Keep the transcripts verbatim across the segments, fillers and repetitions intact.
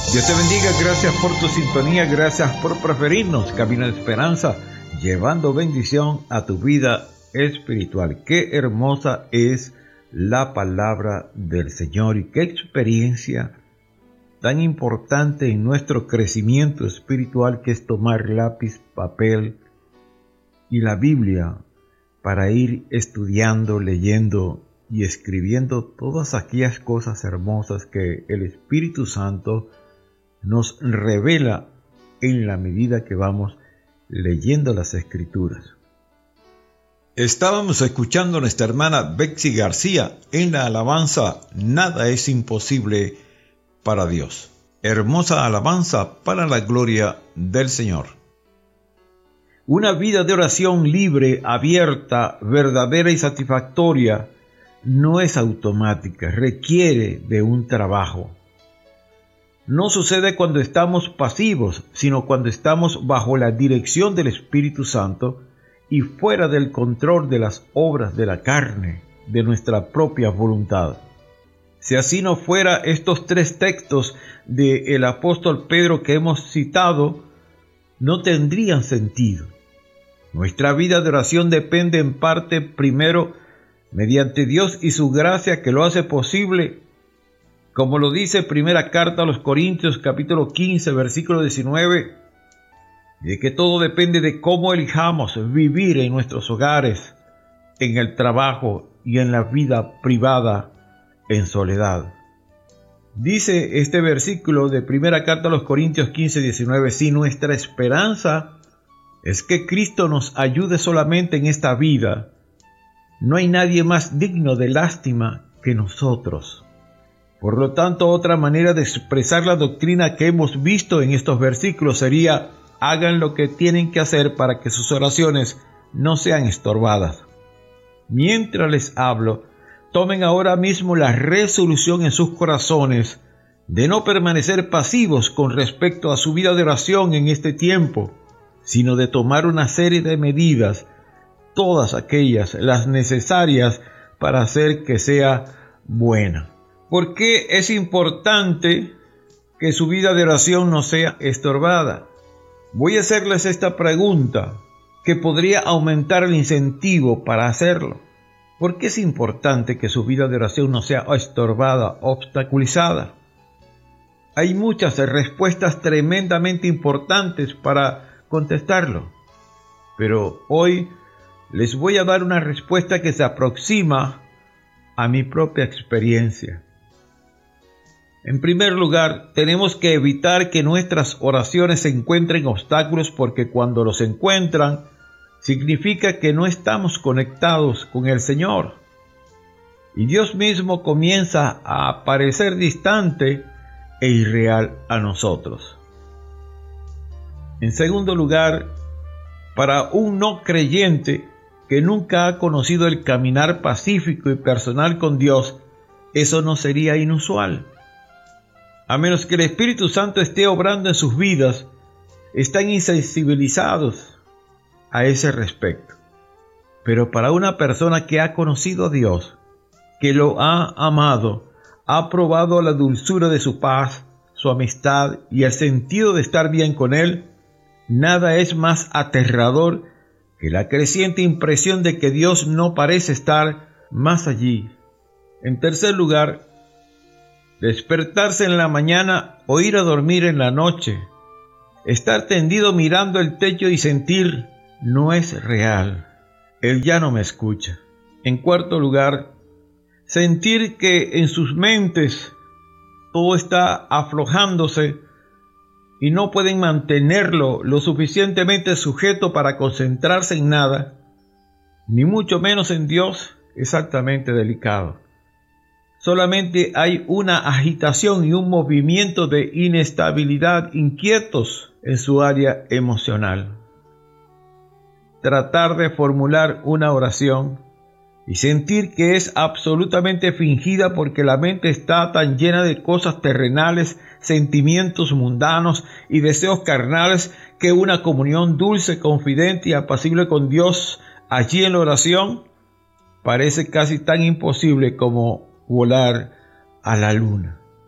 Dios te bendiga, gracias por tu sintonía, gracias por preferirnos. Camino de Esperanza, llevando bendición a tu vida espiritual. Qué hermosa es la palabra del Señor y qué experiencia tan importante en nuestro crecimiento espiritual que es tomar lápiz, papel y la Biblia para ir estudiando, leyendo y escribiendo todas aquellas cosas hermosas que el Espíritu Santo nos revela en la medida que vamos leyendo las Escrituras. Estábamos escuchando a nuestra hermana Betsy García en la alabanza Nada es imposible para Dios. Hermosa alabanza para la gloria del Señor. Una vida de oración libre, abierta, verdadera y satisfactoria no es automática, requiere de un trabajo. No sucede cuando estamos pasivos, sino cuando estamos bajo la dirección del Espíritu Santo y fuera del control de las obras de la carne, de nuestra propia voluntad. Si así no fuera, estos tres textos del apóstol Pedro que hemos citado no tendrían sentido. Nuestra vida de oración depende en parte, primero, mediante Dios y su gracia que lo hace posible, como lo dice primera carta a los Corintios, capítulo quince, versículo diecinueve, de que todo depende de cómo elijamos vivir en nuestros hogares, en el trabajo y en la vida privada en soledad. Dice este versículo de primera carta a los Corintios quince, diecinueve, si nuestra esperanza es que Cristo nos ayude solamente en esta vida, no hay nadie más digno de lástima que nosotros. Por lo tanto, otra manera de expresar la doctrina que hemos visto en estos versículos sería: hagan lo que tienen que hacer para que sus oraciones no sean estorbadas. Mientras les hablo, tomen ahora mismo la resolución en sus corazones de no permanecer pasivos con respecto a su vida de oración en este tiempo, sino de tomar una serie de medidas, todas aquellas, las necesarias para hacer que sea buena. ¿Por qué es importante que su vida de oración no sea estorbada? Voy a hacerles esta pregunta que podría aumentar el incentivo para hacerlo. ¿Por qué es importante que su vida de oración no sea estorbada, obstaculizada? Hay muchas respuestas tremendamente importantes para contestarlo, pero hoy les voy a dar una respuesta que se aproxima a mi propia experiencia. En primer lugar, tenemos que evitar que nuestras oraciones se encuentren obstáculos, porque cuando los encuentran, significa que no estamos conectados con el Señor. Y Dios mismo comienza a parecer distante e irreal a nosotros. En segundo lugar, para un no creyente que nunca ha conocido el caminar pacífico y personal con Dios, eso no sería inusual. A menos que el Espíritu Santo esté obrando en sus vidas, están insensibilizados a ese respecto. Pero para una persona que ha conocido a Dios, que lo ha amado, ha probado la dulzura de su paz, su amistad y el sentido de estar bien con Él, nada es más aterrador que la creciente impresión de que Dios no parece estar más allí. En tercer lugar, despertarse en la mañana o ir a dormir en la noche, estar tendido mirando el techo y sentir: no es real, Él ya no me escucha. En cuarto lugar, sentir que en sus mentes todo está aflojándose y no pueden mantenerlo lo suficientemente sujeto para concentrarse en nada, ni mucho menos en Dios, es altamente delicado. Solamente hay una agitación y un movimiento de inestabilidad inquietos en su área emocional. Tratar de formular una oración y sentir que es absolutamente fingida porque la mente está tan llena de cosas terrenales, sentimientos mundanos y deseos carnales que una comunión dulce, confidente y apacible con Dios allí en la oración parece casi tan imposible como volar a la luna.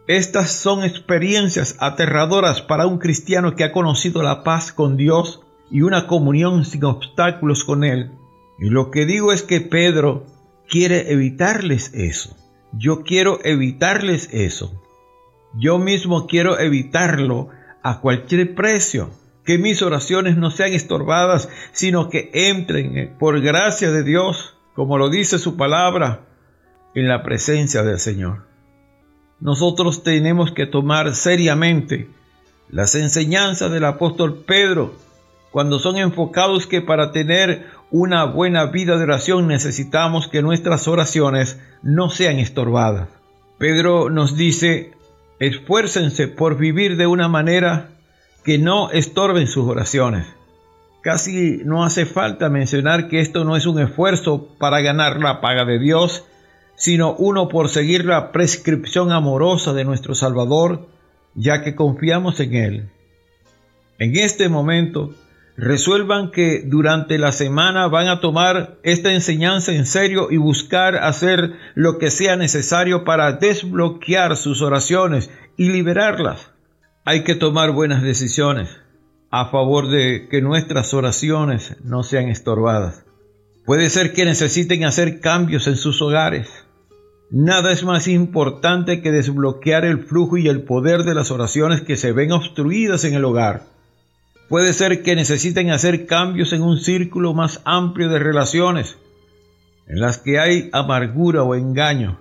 Estas son experiencias aterradoras para un cristiano que ha conocido la paz con Dios y una comunión sin obstáculos con Él. Y lo que digo es que Pedro quiere evitarles eso. Yo quiero evitarles eso. Yo mismo quiero evitarlo a cualquier precio. Que mis oraciones no sean estorbadas, sino que entren por gracia de Dios, como lo dice su palabra, en la presencia del Señor. Nosotros tenemos que tomar seriamente las enseñanzas del apóstol Pedro cuando son enfocados que para tener una buena vida de oración necesitamos que nuestras oraciones no sean estorbadas. Pedro nos dice, esfuércense por vivir de una manera que no estorben sus oraciones. Casi no hace falta mencionar que esto no es un esfuerzo para ganar la paga de Dios, sino uno por seguir la prescripción amorosa de nuestro Salvador, ya que confiamos en Él. En este momento, resuelvan que durante la semana van a tomar esta enseñanza en serio y buscar hacer lo que sea necesario para desbloquear sus oraciones y liberarlas. Hay que tomar buenas decisiones a favor de que nuestras oraciones no sean estorbadas. Puede ser que necesiten hacer cambios en sus hogares. Nada es más importante que desbloquear el flujo y el poder de las oraciones que se ven obstruidas en el hogar. Puede ser que necesiten hacer cambios en un círculo más amplio de relaciones, en las que hay amargura o engaño.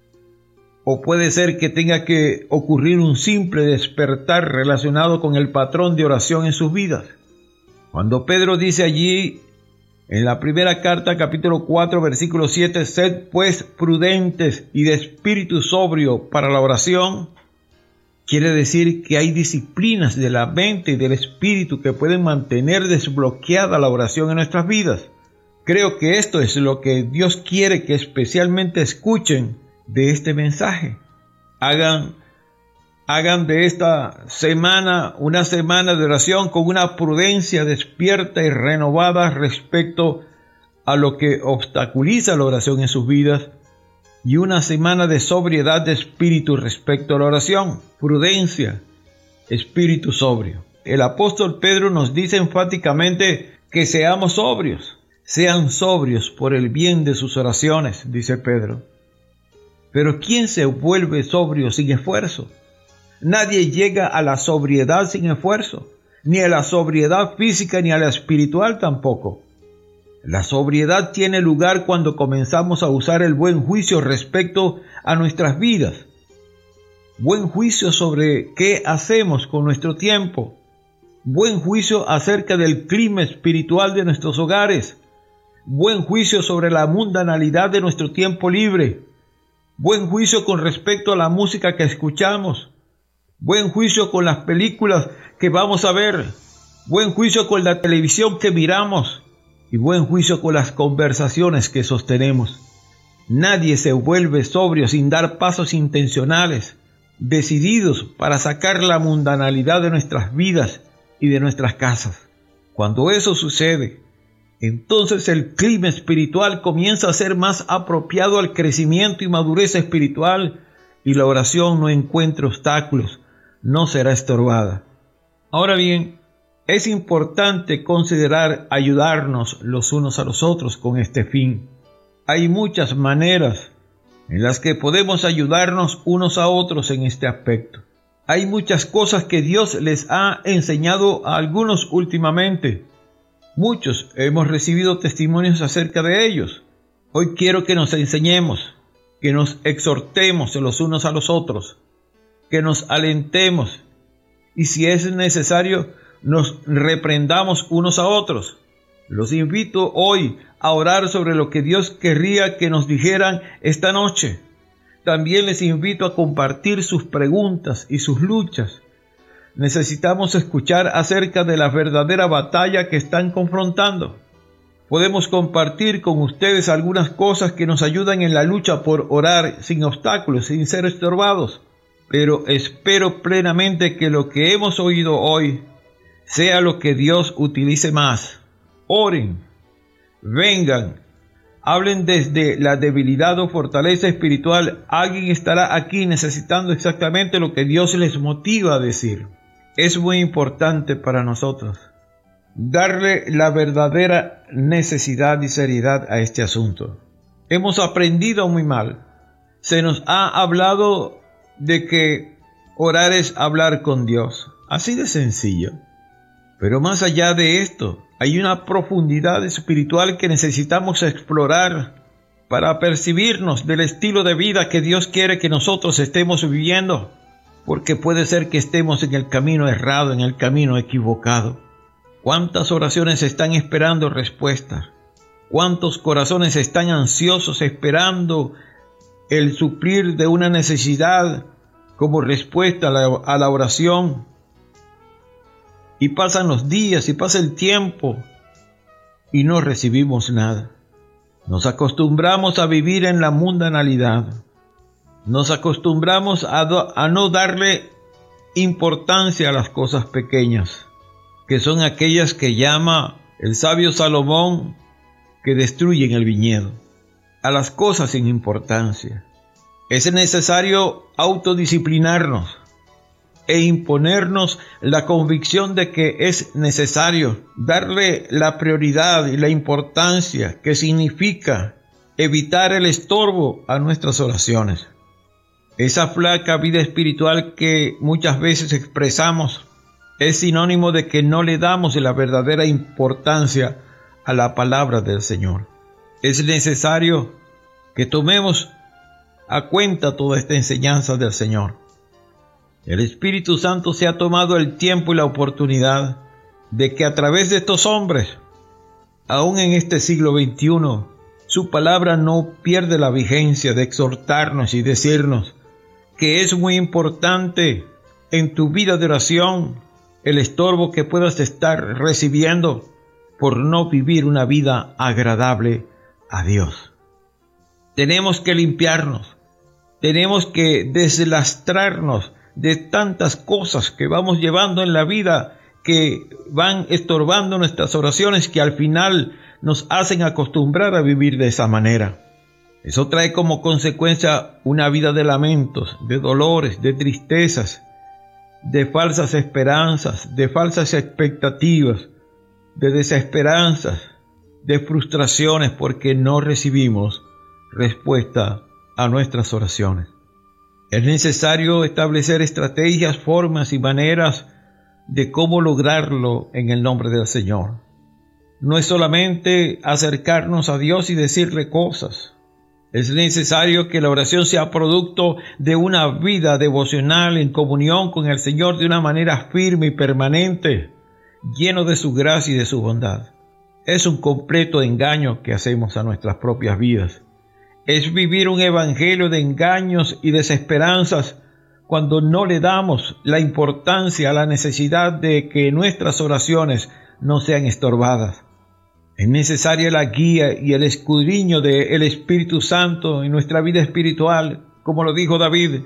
O puede ser que tenga que ocurrir un simple despertar relacionado con el patrón de oración en sus vidas. Cuando Pedro dice allí, en la primera carta, capítulo cuatro, versículo siete, sed pues prudentes y de espíritu sobrio para la oración, quiere decir que hay disciplinas de la mente y del espíritu que pueden mantener desbloqueada la oración en nuestras vidas. Creo que esto es lo que Dios quiere que especialmente escuchen de este mensaje. Hagan, hagan de esta semana una semana de oración con una prudencia despierta y renovada respecto a lo que obstaculiza la oración en sus vidas, y una semana de sobriedad de espíritu respecto a la oración. Prudencia, espíritu sobrio. El apóstol Pedro nos dice enfáticamente que seamos sobrios. Sean sobrios por el bien de sus oraciones, dice Pedro. Pero ¿quién se vuelve sobrio sin esfuerzo? Nadie llega a la sobriedad sin esfuerzo, ni a la sobriedad física ni a la espiritual tampoco. La sobriedad tiene lugar cuando comenzamos a usar el buen juicio respecto a nuestras vidas. Buen juicio sobre qué hacemos con nuestro tiempo. Buen juicio acerca del clima espiritual de nuestros hogares. Buen juicio sobre la mundanalidad de nuestro tiempo libre. Buen juicio con respecto a la música que escuchamos. Buen juicio con las películas que vamos a ver. Buen juicio con la televisión que miramos. Y buen juicio con las conversaciones que sostenemos. Nadie se vuelve sobrio sin dar pasos intencionales, decididos para sacar la mundanalidad de nuestras vidas y de nuestras casas. Cuando eso sucede, entonces el clima espiritual comienza a ser más apropiado al crecimiento y madurez espiritual, y la oración no encuentra obstáculos, no será estorbada. Ahora bien, es importante considerar ayudarnos los unos a los otros con este fin. Hay muchas maneras en las que podemos ayudarnos unos a otros en este aspecto. Hay muchas cosas que Dios les ha enseñado a algunos últimamente. Muchos hemos recibido testimonios acerca de ellos. Hoy quiero que nos enseñemos, que nos exhortemos los unos a los otros, que nos alentemos y si es necesario, nos reprendamos unos a otros. Los invito hoy a orar sobre lo que Dios querría que nos dijeran esta noche. También les invito a compartir sus preguntas y sus luchas. Necesitamos escuchar acerca de la verdadera batalla que están confrontando. Podemos compartir con ustedes algunas cosas que nos ayudan en la lucha por orar sin obstáculos, sin ser estorbados. Pero espero plenamente que lo que hemos oído hoy sea lo que Dios utilice más. Oren, vengan, hablen desde la debilidad o fortaleza espiritual, alguien estará aquí necesitando exactamente lo que Dios les motiva a decir. Es muy importante para nosotros darle la verdadera necesidad y seriedad a este asunto. Hemos aprendido muy mal. Se nos ha hablado de que orar es hablar con Dios. Así de sencillo. Pero más allá de esto, hay una profundidad espiritual que necesitamos explorar para percibirnos del estilo de vida que Dios quiere que nosotros estemos viviendo. Porque puede ser que estemos en el camino errado, en el camino equivocado. ¿Cuántas oraciones están esperando respuesta? ¿Cuántos corazones están ansiosos esperando el suplir de una necesidad como respuesta a la, a la oración? Y pasan los días y pasa el tiempo y no recibimos nada. Nos acostumbramos a vivir en la mundanalidad. Nos acostumbramos a, do, a no darle importancia a las cosas pequeñas, que son aquellas que llama el sabio Salomón que destruyen el viñedo, a las cosas sin importancia. Es necesario autodisciplinarnos e imponernos la convicción de que es necesario darle la prioridad y la importancia que significa evitar el estorbo a nuestras oraciones. Esa flaca vida espiritual que muchas veces expresamos es sinónimo de que no le damos la verdadera importancia a la palabra del Señor. Es necesario que tomemos a cuenta toda esta enseñanza del Señor. El Espíritu Santo se ha tomado el tiempo y la oportunidad de que a través de estos hombres, aún en este siglo veintiuno, su palabra no pierde la vigencia de exhortarnos y decirnos que es muy importante en tu vida de oración el estorbo que puedas estar recibiendo por no vivir una vida agradable a Dios. Tenemos que limpiarnos, tenemos que deslastrarnos de tantas cosas que vamos llevando en la vida que van estorbando nuestras oraciones, que al final nos hacen acostumbrar a vivir de esa manera. Eso trae como consecuencia una vida de lamentos, de dolores, de tristezas, de falsas esperanzas, de falsas expectativas, de desesperanzas, de frustraciones porque no recibimos respuesta a nuestras oraciones. Es necesario establecer estrategias, formas y maneras de cómo lograrlo en el nombre del Señor. No es solamente acercarnos a Dios y decirle cosas. Es necesario que la oración sea producto de una vida devocional en comunión con el Señor de una manera firme y permanente, lleno de su gracia y de su bondad. Es un completo engaño que hacemos a nuestras propias vidas. Es vivir un evangelio de engaños y desesperanzas cuando no le damos la importancia a la necesidad de que nuestras oraciones no sean estorbadas. Es necesaria la guía y el escudriño del Espíritu Santo en nuestra vida espiritual, como lo dijo David.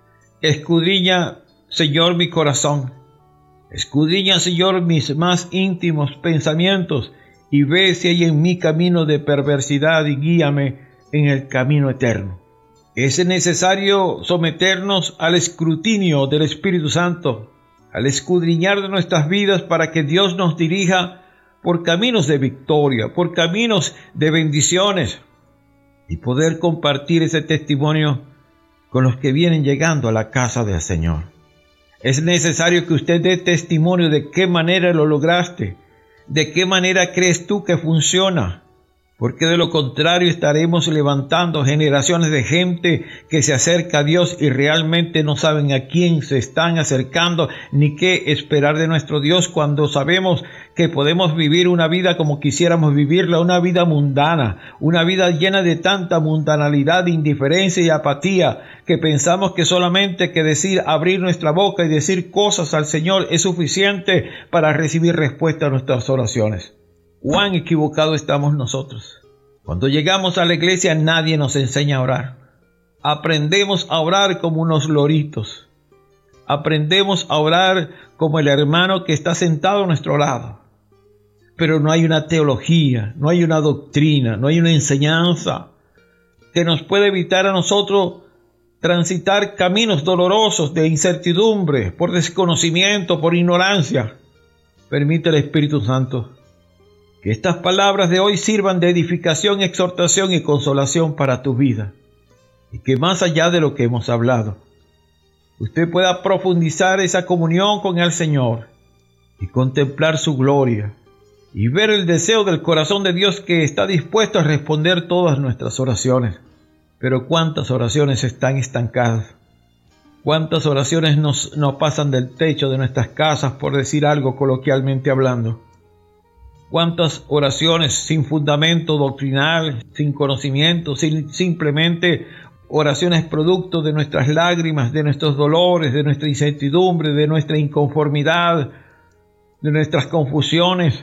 Escudriña, Señor, mi corazón. Escudriña, Señor, mis más íntimos pensamientos y ve si hay en mí camino de perversidad y guíame en el camino eterno. Es necesario someternos al escrutinio del Espíritu Santo, al escudriñar de nuestras vidas para que Dios nos dirija por caminos de victoria, por caminos de bendiciones y poder compartir ese testimonio con los que vienen llegando a la casa del Señor. Es necesario que usted dé testimonio de qué manera lo lograste, de qué manera crees tú que funciona, porque de lo contrario estaremos levantando generaciones de gente que se acerca a Dios y realmente no saben a quién se están acercando ni qué esperar de nuestro Dios, cuando sabemos que podemos vivir una vida como quisiéramos vivirla, una vida mundana, una vida llena de tanta mundanalidad, indiferencia y apatía, que pensamos que solamente que decir, abrir nuestra boca y decir cosas al Señor es suficiente para recibir respuesta a nuestras oraciones. ¿Cuán equivocados estamos nosotros? Cuando llegamos a la iglesia nadie nos enseña a orar. Aprendemos a orar como unos loritos. Aprendemos a orar como el hermano que está sentado a nuestro lado. pero no hay una teología, no hay una doctrina, no hay una enseñanza que nos pueda evitar a nosotros transitar caminos dolorosos de incertidumbre, por desconocimiento, por ignorancia. Permite el Espíritu Santo que estas palabras de hoy sirvan de edificación, exhortación y consolación para tu vida, y que más allá de lo que hemos hablado, usted pueda profundizar esa comunión con el Señor y contemplar su gloria y ver el deseo del corazón de Dios, que está dispuesto a responder todas nuestras oraciones. Pero cuántas oraciones están estancadas, cuántas oraciones nos, nos pasan del techo de nuestras casas, por decir algo coloquialmente hablando. Cuántas oraciones sin fundamento doctrinal, sin conocimiento, sin, simplemente oraciones producto de nuestras lágrimas, de nuestros dolores, de nuestra incertidumbre, de nuestra inconformidad, de nuestras confusiones,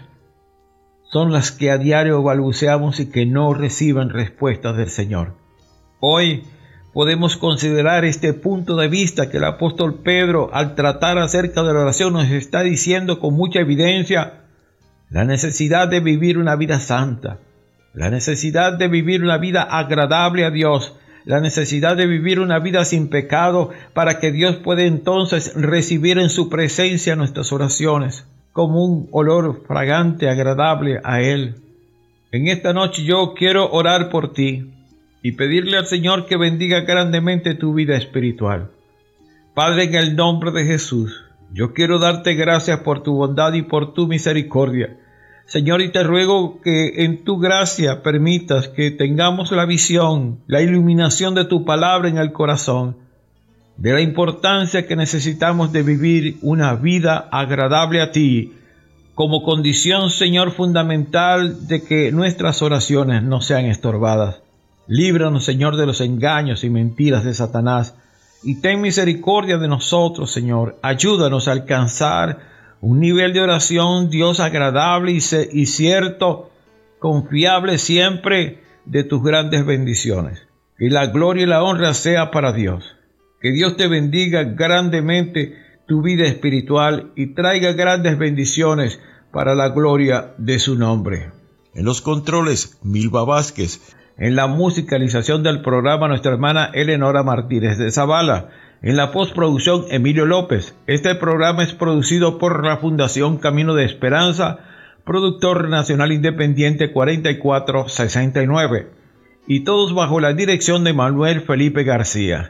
son las que a diario balbuceamos y que no reciben respuestas del Señor. Hoy podemos considerar este punto de vista que el apóstol Pedro, al tratar acerca de la oración, nos está diciendo con mucha evidencia la necesidad de vivir una vida santa, la necesidad de vivir una vida agradable a Dios, la necesidad de vivir una vida sin pecado, para que Dios pueda entonces recibir en su presencia nuestras oraciones como un olor fragante, agradable a Él. En esta noche yo quiero orar por ti y pedirle al Señor que bendiga grandemente tu vida espiritual. Padre, en el nombre de Jesús, yo quiero darte gracias por tu bondad y por tu misericordia. Señor, y te ruego que en tu gracia permitas que tengamos la visión, la iluminación de tu palabra en el corazón, de la importancia que necesitamos de vivir una vida agradable a ti, como condición, Señor, fundamental de que nuestras oraciones no sean estorbadas. Líbranos, Señor, de los engaños y mentiras de Satanás, y ten misericordia de nosotros, Señor. Ayúdanos a alcanzar un nivel de oración, Dios, agradable y, y cierto, confiable siempre de tus grandes bendiciones. Que la gloria y la honra sea para Dios. Que Dios te bendiga grandemente tu vida espiritual y traiga grandes bendiciones para la gloria de su nombre. En los controles, Milva Vázquez. En la musicalización del programa, nuestra hermana Eleonora Martínez de Zavala. En la postproducción, Emilio López. Este programa es producido por la Fundación Camino de Esperanza, productor nacional independiente cuarenta y cuatro sesenta y nueve. Y todos bajo la dirección de Manuel Felipe García.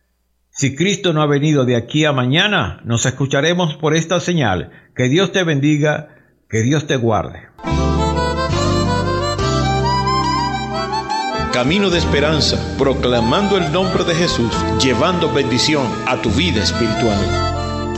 Si Cristo no ha venido de aquí a mañana, nos escucharemos por esta señal. Que Dios te bendiga, que Dios te guarde. Camino de Esperanza, proclamando el nombre de Jesús, llevando bendición a tu vida espiritual.